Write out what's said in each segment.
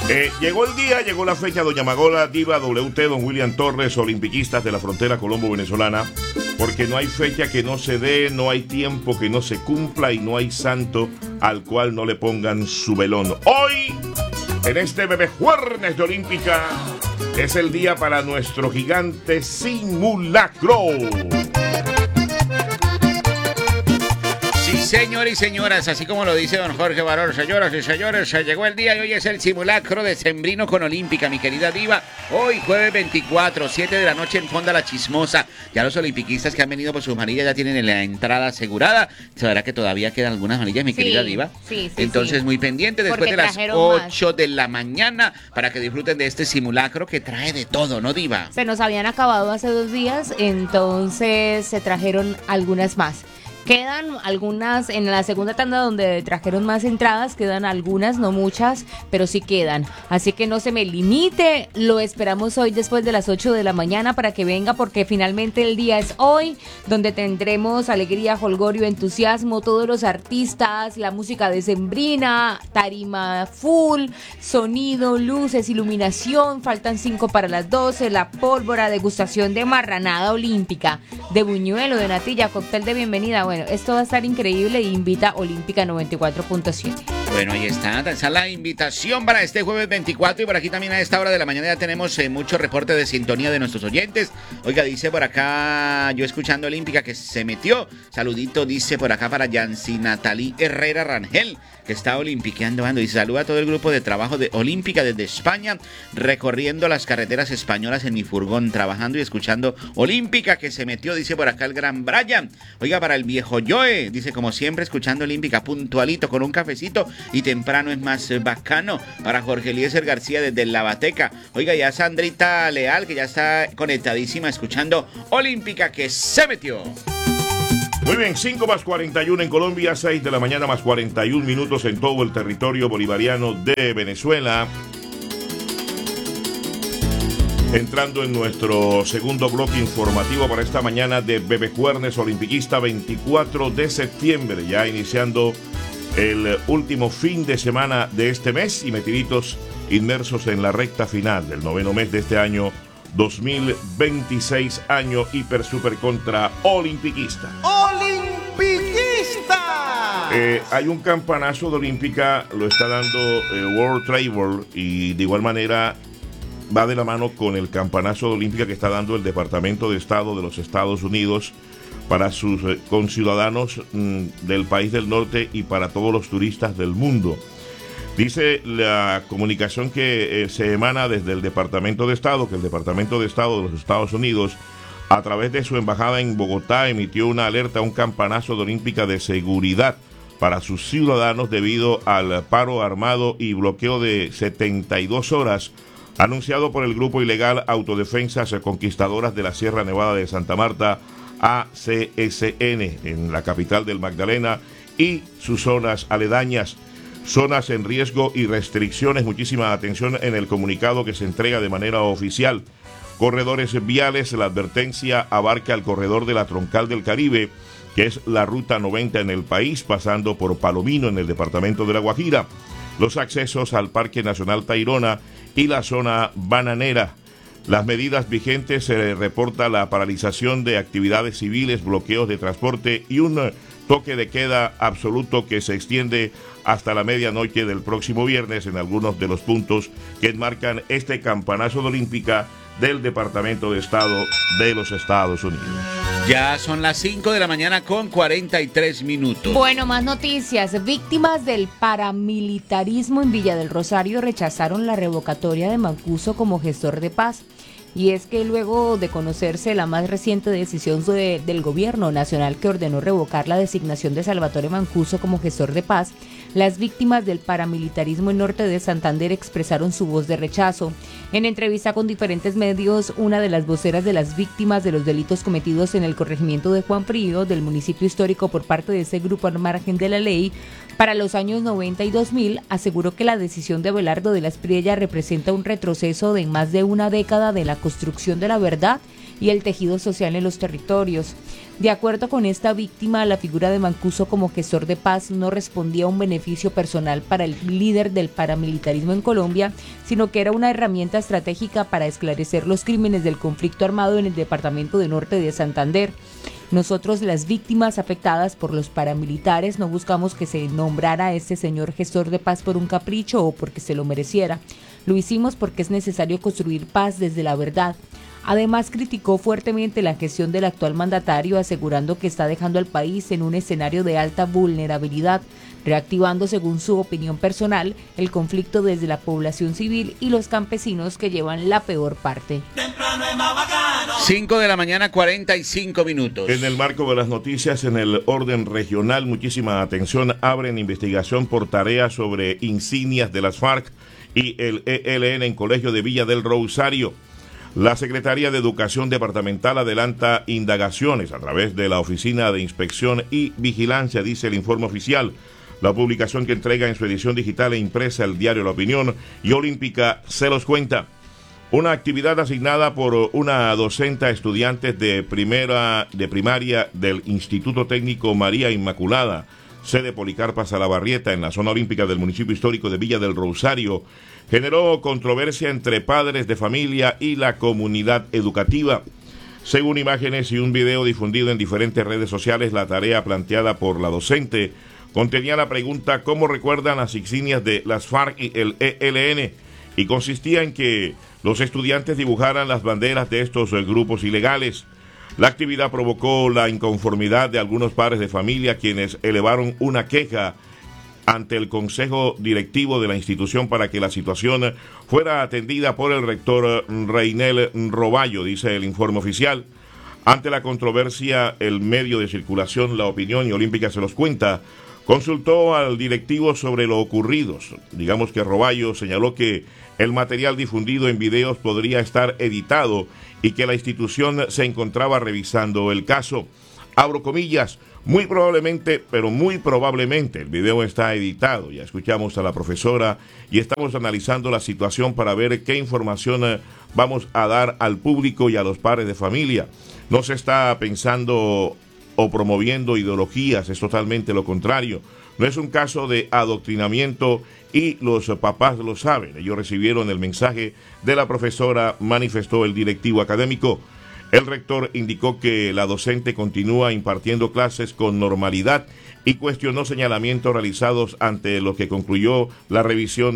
Llegó el día, llegó la fecha, doña Magola, Diva, WT, don William Torres, olimpiquistas de la frontera colombo-venezolana, porque no hay fecha que no se dé, no hay tiempo que no se cumpla y no hay santo al cual no le pongan su velón. Hoy, en este Bebé Jueves de Olímpica, es el día para nuestro gigante simulacro. Señores y señoras, así como lo dice don Jorge Barón, señoras y señores, se llegó el día y hoy es el simulacro decembrino con Olímpica, mi querida Diva. Hoy, jueves 24, 7 de la noche en Fonda La Chismosa. Ya los olimpiquistas que han venido por sus manillas ya tienen la entrada asegurada. Sabrá que todavía quedan algunas manillas, mi querida Diva. Sí. Entonces, muy pendiente después Porque de las trajeron 8 más de la mañana para que disfruten de este simulacro que trae de todo, ¿no, Diva? Se nos habían acabado hace 2 días, entonces se trajeron algunas más. Quedan algunas en la segunda tanda donde trajeron más entradas, quedan algunas, no muchas, pero sí quedan. Así que no se me limite, lo esperamos hoy después de las 8 de la mañana para que venga, porque finalmente el día es hoy, donde tendremos alegría, jolgorio, entusiasmo, todos los artistas, la música decembrina, tarima full, sonido, luces, iluminación, faltan 5 para las 12, la pólvora, degustación de marranada olímpica, de buñuelo, de natilla, cóctel de bienvenida. Bueno, esto va a estar increíble e invita Olímpica 94.7. Bueno, ahí está, esa es la invitación para este jueves 24 y por aquí también a esta hora de la mañana ya tenemos mucho reporte de sintonía de nuestros oyentes. Oiga, dice por acá, yo escuchando Olímpica que se metió, saludito dice por acá para Yancy Natalie Herrera Rangel, que está olimpiqueando, y saluda a todo el grupo de trabajo de Olímpica desde España, recorriendo las carreteras españolas en mi furgón, trabajando y escuchando Olímpica que se metió, dice por acá el gran Brian. Oiga, para el viejo Joe, dice como siempre escuchando Olímpica, puntualito con un cafecito y temprano es más bacano. Para Jorge Eliezer García desde La Bateca. Oiga, ya Sandrita Leal, que ya está conectadísima escuchando Olímpica que se metió. Muy bien, 5 más 41 en Colombia, 6 de la mañana más 41 minutos en todo el territorio bolivariano de Venezuela. Entrando en nuestro segundo bloque informativo para esta mañana de Bebé Jueves Olimpiquista, 24 de septiembre, ya iniciando el último fin de semana de este mes y metiditos inmersos en la recta final del 9º mes de este año 2026, año hiper super contra olimpiquista. ¡Olimpiquista! Hay un campanazo de Olímpica, lo está dando World Travel y de igual manera va de la mano con el campanazo de Olímpica que está dando el Departamento de Estado de los Estados Unidos para sus conciudadanos del país del norte y para todos los turistas del mundo. Dice la comunicación que se emana desde el Departamento de Estado, que el Departamento de Estado de los Estados Unidos, a través de su embajada en Bogotá, emitió una alerta, un campanazo de Olímpica de seguridad para sus ciudadanos debido al paro armado y bloqueo de 72 horas anunciado por el grupo ilegal Autodefensas Conquistadoras de la Sierra Nevada de Santa Marta, ACSN, en la capital del Magdalena y sus zonas aledañas. Zonas en riesgo y restricciones. Muchísima atención en el comunicado que se entrega de manera oficial. Corredores viales, la advertencia abarca el corredor de la Troncal del Caribe, que es la ruta 90 en el país, pasando por Palomino en el departamento de La Guajira, los accesos al Parque Nacional Tayrona y la zona bananera. Las medidas vigentes, se reporta la paralización de actividades civiles, bloqueos de transporte y un toque de queda absoluto que se extiende hasta la medianoche del próximo viernes en algunos de los puntos que enmarcan este campanazo de Olímpica del Departamento de Estado de los Estados Unidos. Ya son las 5 de la mañana con 43 minutos. Bueno, más noticias. Víctimas del paramilitarismo en Villa del Rosario rechazaron la revocatoria de Mancuso como gestor de paz. Y es que luego de conocerse la más reciente decisión del gobierno nacional que ordenó revocar la designación de Salvatore Mancuso como gestor de paz, las víctimas del paramilitarismo en norte de Santander expresaron su voz de rechazo. En entrevista con diferentes medios, una de las voceras de las víctimas de los delitos cometidos en el corregimiento de Juan Frío, del municipio histórico por parte de ese grupo al margen de la ley, para los años 90 y 2000, aseguró que la decisión de Abelardo de la Espriella representa un retroceso de más de una década de la construcción de la verdad y el tejido social en los territorios. De acuerdo con esta víctima, la figura de Mancuso como gestor de paz no respondía a un beneficio personal para el líder del paramilitarismo en Colombia, sino que era una herramienta estratégica para esclarecer los crímenes del conflicto armado en el departamento de Norte de Santander. Nosotros, las víctimas afectadas por los paramilitares, no buscamos que se nombrara a este señor gestor de paz por un capricho o porque se lo mereciera. Lo hicimos porque es necesario construir paz desde la verdad. Además, criticó fuertemente la gestión del actual mandatario, asegurando que está dejando al país en un escenario de alta vulnerabilidad, reactivando, según su opinión personal, el conflicto desde la población civil y los campesinos que llevan la peor parte. 5 de la mañana, 45 minutos. En el marco de las noticias en el orden regional, muchísima atención, abren investigación por tarea sobre insignias de las FARC y el ELN en Colegio de Villa del Rosario. La Secretaría de Educación Departamental adelanta indagaciones a través de la Oficina de Inspección y Vigilancia, dice el informe oficial. La publicación que entrega en su edición digital e impresa el diario La Opinión y Olímpica se los cuenta. Una actividad asignada por una docente a estudiantes de primaria del Instituto Técnico María Inmaculada, sede Policarpa Salabarrieta, en la zona olímpica del municipio histórico de Villa del Rosario, generó controversia entre padres de familia y la comunidad educativa. Según imágenes y un video difundido en diferentes redes sociales, la tarea planteada por la docente contenía la pregunta ¿cómo recuerdan las insignias de las FARC y el ELN? Y consistía en que los estudiantes dibujaran las banderas de estos grupos ilegales. La actividad provocó la inconformidad de algunos padres de familia, quienes elevaron una queja ante el Consejo Directivo de la institución para que la situación fuera atendida por el rector Reinel Roballo, dice el informe oficial. Ante la controversia, el medio de circulación La Opinión y Olímpica se los cuenta, consultó al directivo sobre lo ocurrido. Digamos que Roballo señaló que el material difundido en videos podría estar editado y que la institución se encontraba revisando el caso. Abro comillas, muy probablemente, pero muy probablemente el video está editado. Ya escuchamos a la profesora y estamos analizando la situación para ver qué información vamos a dar al público y a los padres de familia. No se está pensando o promoviendo ideologías, es totalmente lo contrario. No es un caso de adoctrinamiento y los papás lo saben. Ellos recibieron el mensaje de la profesora, manifestó el directivo académico. El rector indicó que la docente continúa impartiendo clases con normalidad y cuestionó señalamientos realizados ante lo que concluyó la revisión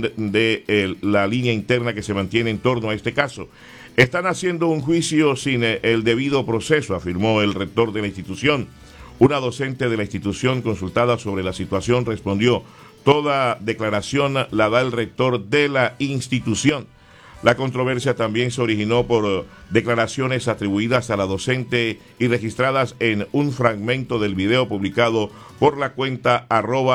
de la línea interna que se mantiene en torno a este caso. Están haciendo un juicio sin el debido proceso, afirmó el rector de la institución. Una docente de la institución consultada sobre la situación respondió: toda declaración la da el rector de la institución. La controversia también se originó por declaraciones atribuidas a la docente y registradas en un fragmento del video publicado por la cuenta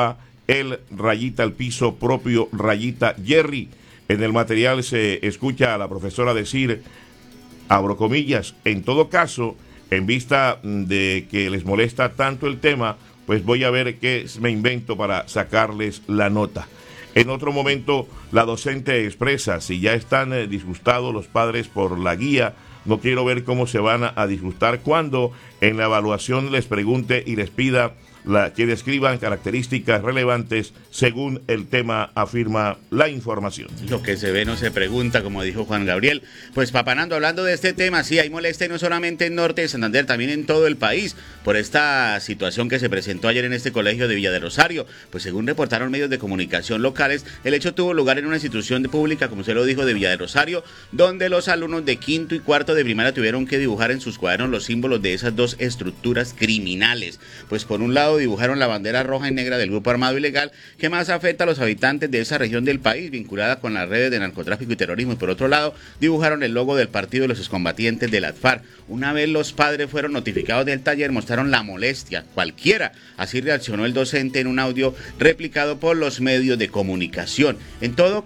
@el_Jerry. En el material se escucha a la profesora decir, abro comillas, en todo caso, en vista de que les molesta tanto el tema, pues voy a ver qué me invento para sacarles la nota. En otro momento, la docente expresa, si ya están disgustados los padres por la guía, no quiero ver cómo se van a disgustar cuando en la evaluación les pregunte y les pida que describan características relevantes según el tema, afirma la información. Lo que se ve no se pregunta, como dijo Juan Gabriel. Pues Papanando, hablando de este tema, sí, hay molestia no solamente en Norte de Santander, también en todo el país, por esta situación que se presentó ayer en este colegio de Villa de Rosario. Pues según reportaron medios de comunicación locales, el hecho tuvo lugar en una institución pública, como se lo dijo, de Villa de Rosario, donde los alumnos de quinto y cuarto de primaria tuvieron que dibujar en sus cuadernos los símbolos de esas dos estructuras criminales. Pues por un lado dibujaron la bandera roja y negra del grupo armado ilegal que más afecta a los habitantes de esa región del país, vinculada con las redes de narcotráfico y terrorismo, y por otro lado dibujaron el logo del partido de los excombatientes de la FARC. Una vez los padres fueron notificados del taller, mostraron la molestia cualquiera. Así reaccionó el docente en un audio replicado por los medios de comunicación. En todo caso,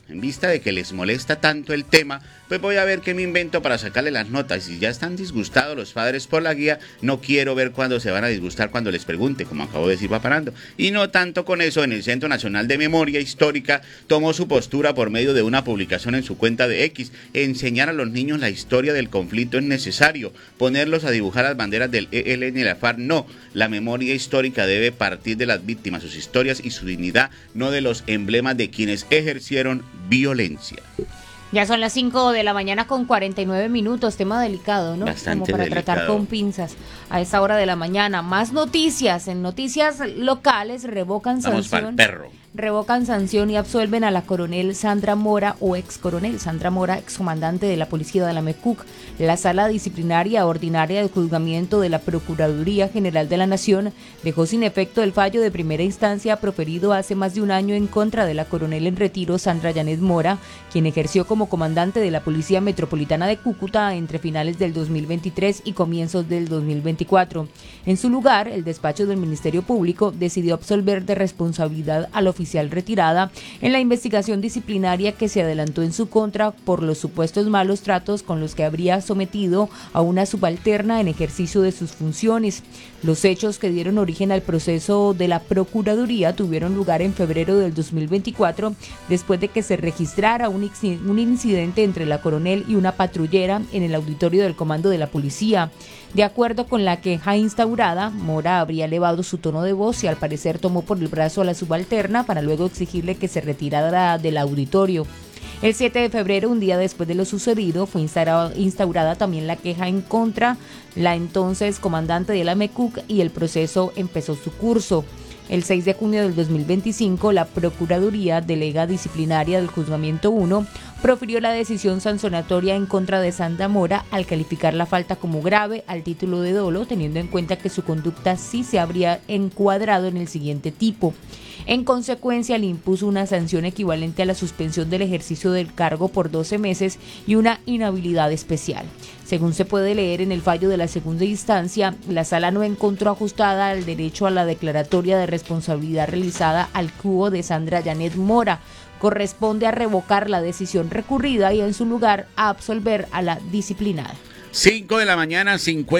en vista de que les molesta tanto el tema, pues voy a ver qué me invento para sacarle las notas. Y si ya están disgustados los padres por la guía, no quiero ver cuándo se van a disgustar cuando les pregunte, como acabo de decir, va parando. Y no tanto con eso, en el Centro Nacional de Memoria Histórica tomó su postura por medio de una publicación en su cuenta de X. Enseñar a los niños la historia del conflicto es necesario. Ponerlos a dibujar las banderas del ELN y la FARC, no. La memoria histórica debe partir de las víctimas, sus historias y su dignidad, no de los emblemas de quienes ejercieron violencia. Ya son las 5 de la mañana con 49 minutos, tema delicado, ¿no? Bastante como para delicado. tratar con pinzas a esta hora de la mañana. Más noticias, en noticias locales revocan Vamos para el sanción. perro. Revocan sanción y absuelven a la coronel Sandra Mora o ex coronel Sandra Mora, excomandante de la policía de la MECUC. La sala disciplinaria ordinaria de juzgamiento de la Procuraduría General de la Nación dejó sin efecto el fallo de primera instancia proferido hace más de un año en contra de la coronel en retiro Sandra Janet Mora, quien ejerció como comandante de la Policía Metropolitana de Cúcuta entre finales del 2023 y comienzos del 2024. En su lugar, el despacho del Ministerio Público decidió absolver de responsabilidad al oficial retirada en la investigación disciplinaria que se adelantó en su contra por los supuestos malos tratos con los que habría sometido a una subalterna en ejercicio de sus funciones. Los hechos que dieron origen al proceso de la Procuraduría tuvieron lugar en febrero del 2024, después de que se registrara un incidente entre la coronel y una patrullera en el auditorio del comando de la policía. De acuerdo con la queja instaurada, Mora habría elevado su tono de voz y al parecer tomó por el brazo a la subalterna para luego exigirle que se retirara del auditorio. El 7 de febrero, un día después de lo sucedido, fue instaurada también la queja en contra la entonces comandante de la MECUC y el proceso empezó su curso. El 6 de junio del 2025, la Procuraduría Delega Disciplinaria del Juzgamiento 1 profirió la decisión sancionatoria en contra de Sandra Mora al calificar la falta como grave al título de dolo, teniendo en cuenta que su conducta sí se habría encuadrado en el siguiente tipo. En consecuencia, le impuso una sanción equivalente a la suspensión del ejercicio del cargo por 12 meses y una inhabilidad especial. Según se puede leer en el fallo de la segunda instancia, la sala no encontró ajustada el derecho a la declaratoria de responsabilidad realizada al cubo de Sandra Janet Mora. Corresponde a revocar la decisión recurrida y en su lugar a absolver a la disciplinada. 5 de la mañana,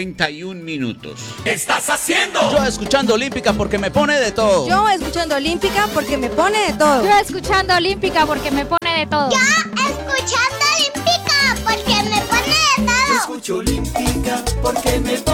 51 minutos. ¿Qué estás haciendo? Yo escuchando Olímpica porque me pone de todo. Yo escuchando Olímpica porque me pone de todo. Yo escuchando Olímpica porque me pone de todo. Yo escuchando Olímpica porque me pone de todo. Escucho Olímpica porque me pone